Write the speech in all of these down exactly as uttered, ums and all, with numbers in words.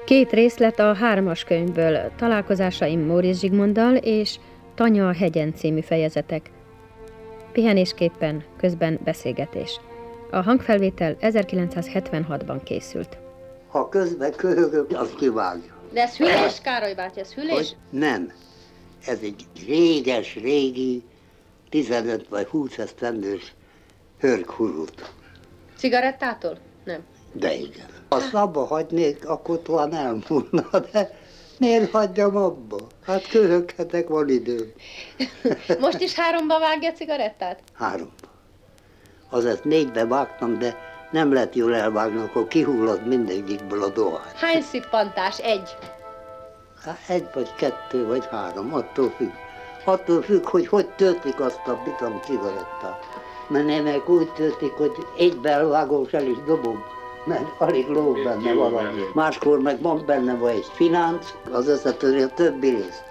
Két részlet a hármas könyvből, Találkozásaim Móricz Zsigmonddal és Tanya a hegyen című fejezetek. Pihenésképpen, közben beszélgetés. A hangfelvétel ezerkilencszázhetvenhatban készült. Ha közben köhögök, azt kivágja. De ez hüllés, Károly bácsi, ez hüllés? Hogy nem. Ez egy réges, régi, tizenöt vagy húsz esztendős hörghurút. Cigarettától? Nem. De igen. Ha szabba hagynék, akkor talán elmúlna, de miért hagyjam abba? Hát köhöghetek, van idő. Most is háromba vágja a cigarettát? Háromba. Azért négybe vágtam, de nem lehet jól elvágni, akkor kihullad mindegyikből a dohány. Hány szippantás? Egy? Hát egy vagy kettő vagy három, attól függ. Attól függ, hogy hogy töltik azt a bitam cigarettát. Mert némelyek úgy töltik, hogy egybe elvágós el is dobom, mert alig lóg benne valami. Máskor meg van benne vagy egy finánc, az összetöri a többi részt.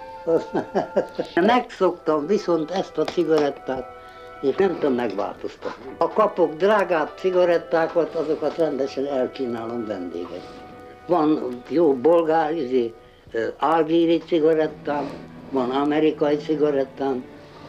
Megszoktam viszont ezt a cigarettát, és nem tudom megváltoztatni. Ha kapok drágább cigarettákat, azokat rendesen elkínálom vendégeknek. Van jó bolgár, izé, algíri cigarettám, van amerikai cigarettám.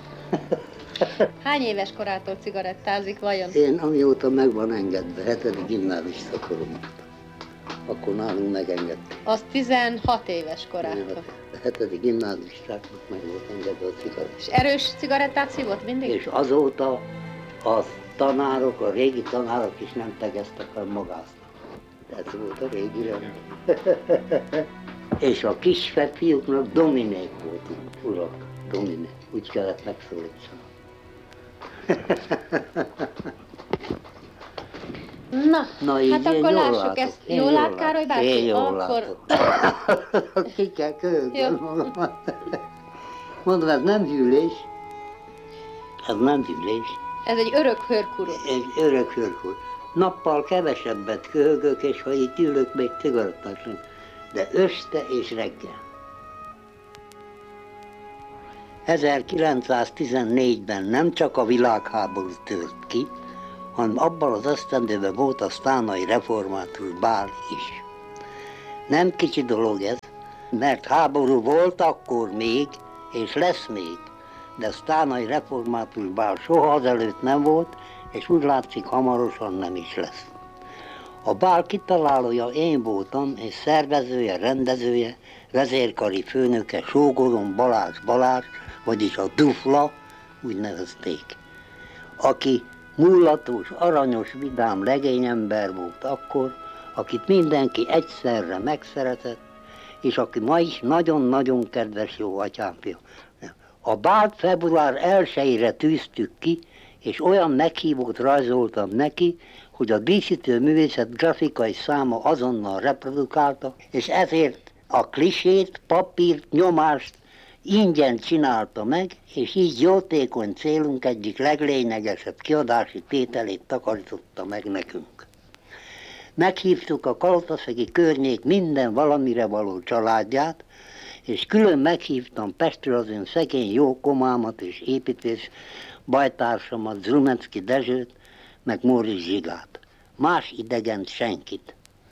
Hány éves korától cigarettázik vajon? Én amióta meg van engedve, hetedik gimnázista korom. Akkor nálunk megengedték. Az tizenhat éves korától. A hetedik gimnázistáknak meg volt engedve a cigarett. És erős cigarettát szívott mindig? És azóta a tanárok, a régi tanárok is nem tegeztek, hanem magáztak. Ez volt a régi rend. És a kis fiúknak dominék voltunk, urak, dominék. Úgy kellett megszólítsanak. Na, Na hát akkor lássuk látok, ezt. én Jól jól lát, Károly látok, bácsi? Én jól akkor... látok. Ki kell köhögni magamat. Mondom, ez nem hűlés. Ez nem hűlés. Ez egy örök hörkurú. Egy örök hörkur. Nappal kevesebbet köhögök, és ha itt ülök, még cigarettát sem. De este és reggel. ezerkilencszáztizennégyben nem csak a világháború tört ki, hanem abban az esztendőben volt a sztánai református bál is. Nem kicsi dolog ez, mert háború volt akkor még, és lesz még, de a sztánai református bál soha azelőtt nem volt, és úgy látszik hamarosan nem is lesz. A bál kitalálója én voltam, és szervezője, rendezője, vezérkari főnöke sógorom Balázs Balázs, vagyis a Dufla, úgy nevezték, aki mulatos, aranyos, vidám legényember volt akkor, akit mindenki egyszerre megszeretett, és aki ma is nagyon-nagyon kedves jó atyámfia. A bált február elsejére tűztük ki, és olyan meghívót rajzoltam neki, hogy a díszítő művészet grafikai száma azonnal reprodukálta, és ezért a klisét, papírt, nyomást ingyen csinálta meg, és így jótékony célunk egyik leglényegesebb kiadási tételét takarította meg nekünk. Meghívtuk a Kalotaszegi környék minden valamire való családját, és külön meghívtam Pestről az én szegény jó komámat és építész bajtársamat, Zrumecki Dezsőt, meg Móricz Zsigát. Más idegent senkit.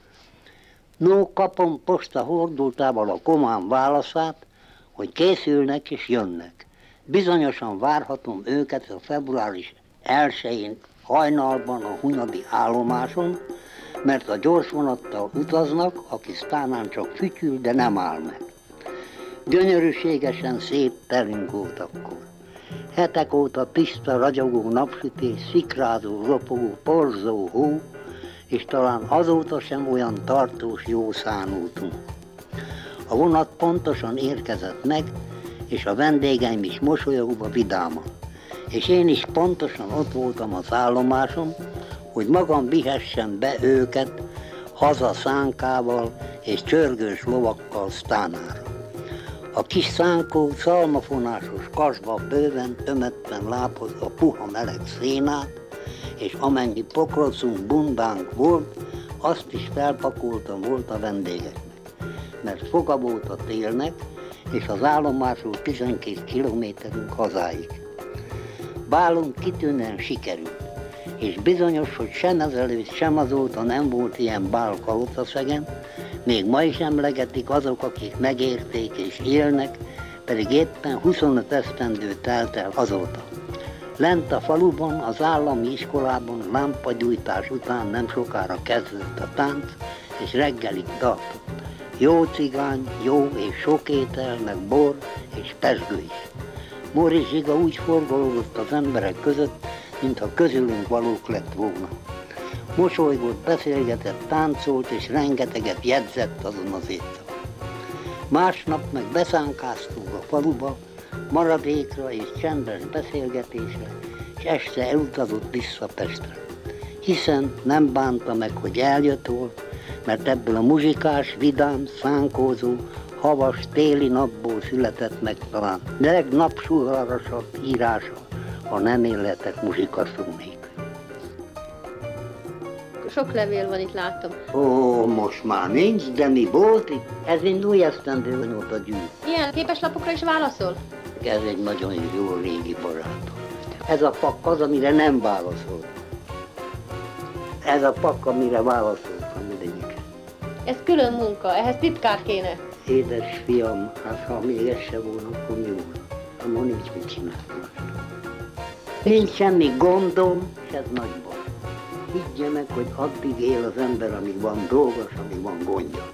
No, kapom posta hordultával a komám válaszát, hogy készülnek és jönnek. Bizonyosan várhatom őket a februáris elsején hajnalban a Hunyadi állomáson, mert a gyorsvonattal utaznak, aki sztánán csak fütyül, de nem áll meg. Gyönyörűségesen szép terünk volt akkor. Hetek óta tiszta, ragyogó napsütés, szikrázó, ropogó, porzó hó, és talán azóta sem olyan tartós, jó szánultunk. A vonat pontosan érkezett meg, és a vendégeim is mosolyogva vidáman. És én is pontosan ott voltam az állomáson, hogy magam vihessem be őket haza szánkával és csörgős lovakkal sztánára. A kis szánkó szalmafonásos kasba bőven, tömetten lábhoz a puha meleg szénát, és amennyi pokrocunk, bundánk volt, azt is felpakoltam volt a vendégeknek. Mert foga volt a télnek, és az állomásról tizenkét kilométerünk hazáig. Bálunk kitűnően sikerült, és bizonyos, hogy sem ezelőtt, sem azóta nem volt ilyen bál Kalotaszegen, még ma is emlegetik azok, akik megérték és élnek, pedig éppen huszonöt esztendő telt el azóta. Lent a faluban, az állami iskolában lámpagyújtás után nem sokára kezdődött a tánc, és reggelig tartott. Jó cigány, jó és sok étel, meg bor és pezsgő is. Móricz Zsiga úgy forgolódott az emberek között, mintha közülünk valók lett volna. Mosolygott, beszélgetett, táncolt és rengeteget jegyzett azon az éjszakon. Másnap meg beszánkáztunk a faluba, maradékra és csendes beszélgetésre, és este elutazott vissza Pestre. Hiszen nem bánta meg, hogy eljött volt, mert ebből a muzsikás, vidám, szánkózó, havas, téli napból született meg talán legnapsugarasabb írása, ha nem élhetek muzsikaszó nélkül. Sok levél van itt, látom. Ó, most már nincs, de mi volt itt? Ez egy új esztendő óta gyűjt. Ilyen képeslapokra is válaszol? Ez egy nagyon jó régi barátom. Ez a pak az, amire nem válaszolt. Ez a pak, amire válaszoltam mindegyik. Ez külön munka, ehhez titkár kéne. Édes fiam, hát ha még ez se volna, akkor mi volna? Ha ma nincs mit csinálni. Nincs semmi gondom, és ez nagy baj. Higgye meg, hogy addig él az ember, amíg van dolga, és amíg van gondja.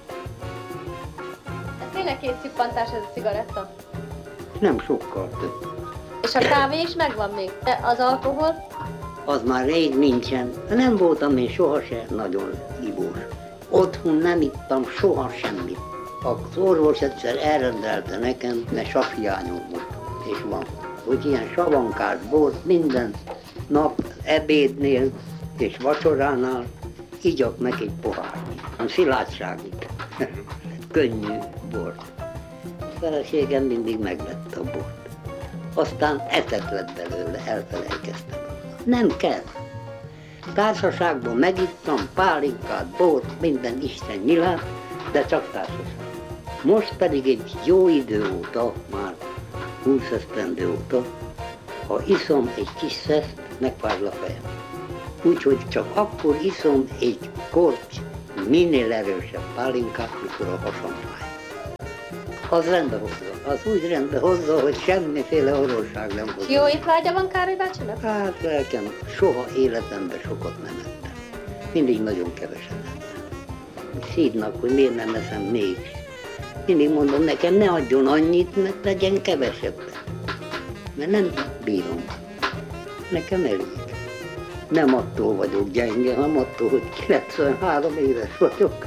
Ez tényleg két szippantás ez a cigaretta? Nem sokkal több. És a kávé is megvan még? De az alkohol? Az már rég nincsen. Nem voltam én sohasem nagyon ivós. Otthon nem ittam soha semmit. Az orvos egyszer elrendelte nekem, mert savhiányom volt, és van. Hogy ilyen savankás bort minden nap ebédnél és vacsoránál igyak meg egy pohárnyi. A szilárdságig. Könnyű bort. A feleségem mindig megvette a bort. Aztán eszet lett belőle, elfelejkeztem. Nem kell. Társaságban megittam pálinkát, bort, minden Isten nyilát, de csak társaság. Most pedig egy jó idő óta, már húsz esztendő óta, ha iszom egy kis szeszt, megfázd a fejem. Úgyhogy csak akkor iszom egy korty, minél erősebb pálinkát, mikor a hasam fáj. Az rendbe hozza, az úgy rendbe hozza, hogy semmiféle orvosság nem hozza. Jó étvágya van Károly bácsinak? Hát lelkem, soha életemben sokat nem ettem. Mindig nagyon keveset ettem. Szídnak, hogy miért nem eszem mégis. Mindig mondom nekem, ne adjon annyit, mert legyen kevesebbet. Mert nem bírom. Nekem elég. Nem attól vagyok gyenge, hanem attól, hogy kilencvenhárom éves vagyok.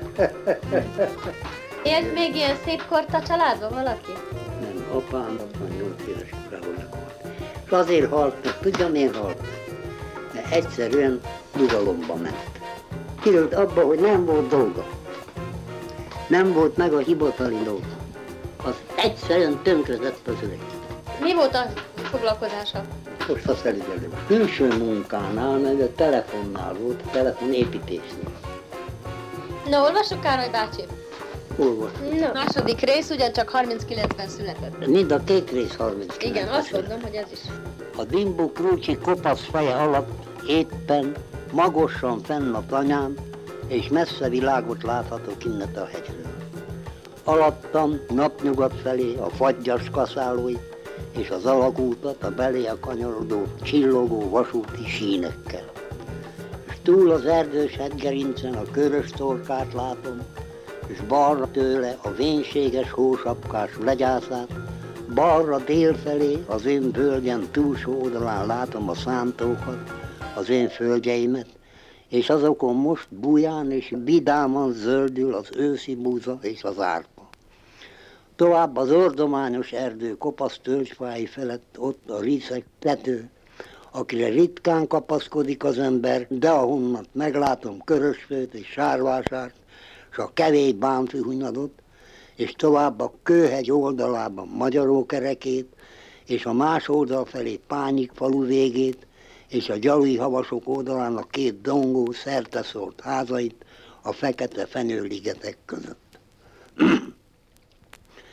Élt még ilyen szép kort a családban valaki? Nem, apám hatvannyolc éves korában meghalt. És azért halt meg, tudja miért halt meg? Mert egyszerűen nyugalomba ment. Kirült abba, hogy nem volt dolga. Nem volt meg a hivatali dolga. Az egyszerűen tönkretett az öreg. Mi volt a foglalkozása? Most a felügyelő. Külső munkánál, meg a telefonnál volt, a telefonépítésnél. Na, olvassuk Károly bácsi? Hol volt? Na. Második rész ugyancsak harminckilencben született. Mind a két rész harminckilenc. Igen, azt mondom, hogy ez is. A Dimbó Krúcsi kopasz feje alatt éppen magosan fenn a tanyán, és messze világot láthatok innen a hegyről. Alattam napnyugat felé a fagyas kaszálóit, és az alagútat a belé a kanyarodó, csillogó vasúti sínekkel. És túl az erdős hegygerincen a körös torkát látom, és balra tőle a vénséges hósapkás legyászát, balra délfelé az én völgyem túlsó oldalán látom a szántókat, az én földjeimet, és azokon most buján és vidáman zöldül az őszi búza és az árpa. Tovább az ordományos erdő kopasz tölgyfái felett ott a ríszek tető, akire ritkán kapaszkodik az ember, de ahonnan meglátom Körösfőt és Sárvásárt, és a kevés bánfűhunyadot, és tovább a Kőhegy oldalában Magyarókerekét, és a más oldal felé Pányik falu végét, és a Gyalui havasok oldalán a két dongó szerteszórt házait a fekete fenyőligetek között.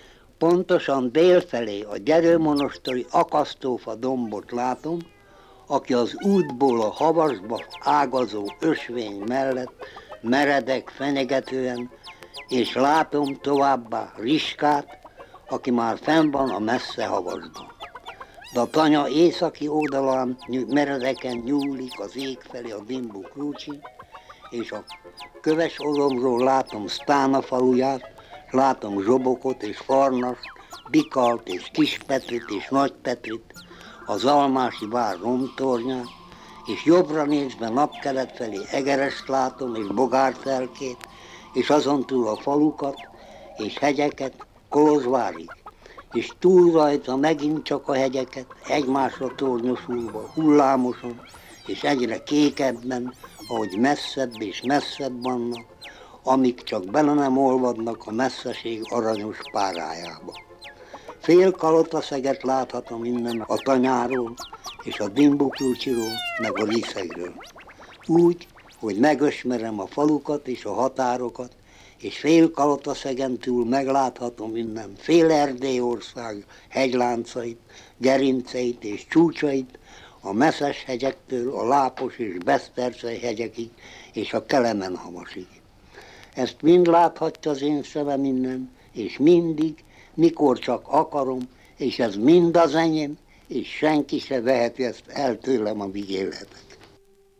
Pontosan délfelé a Gyerőmonosteri akasztófa dombot látom, aki az útból a havasba ágazó ösvény mellett meredek fenyegetően, és látom továbbá Riskát, aki már fenn van a messze havasban. De a tanya északi oldalán meredeken nyúlik az ég felé a Dimbu Krúcsi, és a köves oromról látom Sztána faluját, látom Zsobokot és Farnast, Bikalt és Kispetrit és Nagypetrit, az Almási vár romtornyát, és jobbra nézve napkelet felé Egerest látom és Bogártelkét, és azon túl a falukat és hegyeket Kolozsvárig, és túl rajta megint csak a hegyeket, egymásra tornyosulva, hullámosan, és egyre kékebben, ahogy messzebb és messzebb vannak, amíg csak bele nem olvadnak a messzeség aranyos párájába. Fél kalotaszeget láthatom innen a tanyáról, és a Dimbu Krúcsiról, meg a Részegről. Úgy, hogy megösmerem a falukat és a határokat, és fél Kalotaszegen túl megláthatom innen fél Erdélyország hegyláncait, gerinceit és csúcsait, a Messzes hegyektől a Lápos és Beszterce hegyekig, és a Kelemen-havasig. Ezt mind láthatja az én szemem innen, és mindig, mikor csak akarom, és ez mind az enyém, és senki se veheti ezt el tőlem, amíg élhetek.